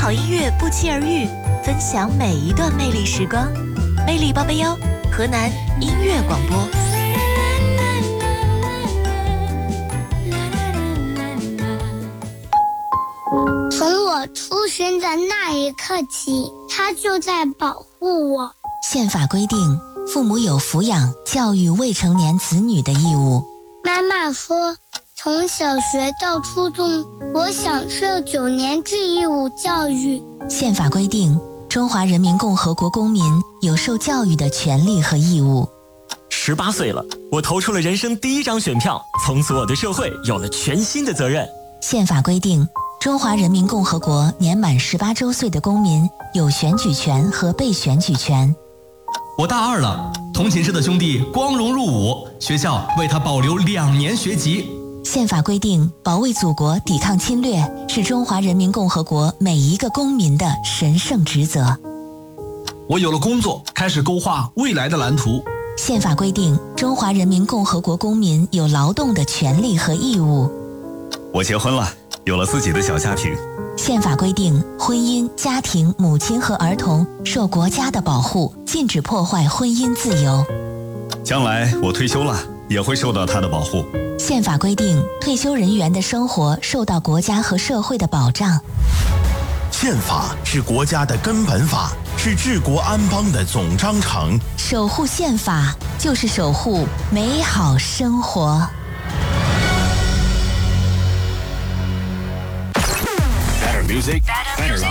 好音乐不期而遇，分享每一段魅力时光。魅力881，河南音乐广播。 从我出生的那一刻起，他就在保护我。 宪法规定，父母有抚养、教育未成年子女的义务。 妈妈说，从小学到初中，我享受9年制义务教育。 宪法规定，中华人民共和国公民有受教育的权利和义务。 18岁了，我投出了人生第1张选票，从此我对社会有了全新的责任。 宪法规定，中华人民共和国年满18周岁的公民有选举权和被选举权。 我大2了，同寝室的兄弟光荣入伍，学校为他保留2年学籍。 宪法规定，保卫祖国、抵抗侵略是中华人民共和国每一个公民的神圣职责。 我有了工作，开始勾画未来的蓝图。 宪法规定，中华人民共和国公民有劳动的权利和义务。 我结婚了，有了自己的小家庭。 宪法规定，婚姻、家庭、母亲和儿童受国家的保护，禁止破坏婚姻自由。 将来我退休了，也会受到他的保护。 宪法规定，退休人员的生活受到国家和社会的保障。 宪法是国家的根本法，是治国安邦的总章程。 守护宪法，就是守护美好生活。 Better music, better life.